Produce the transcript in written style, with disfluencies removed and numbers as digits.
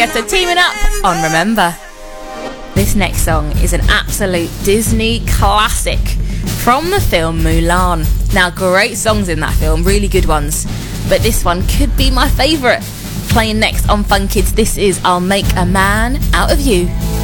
So teaming up on Remember. This next song is an absolute Disney classic from the film Mulan. Now, great songs in that film, really good ones, but this one could be my favourite. Playing next on Fun Kids, this is I'll Make a Man Out of You.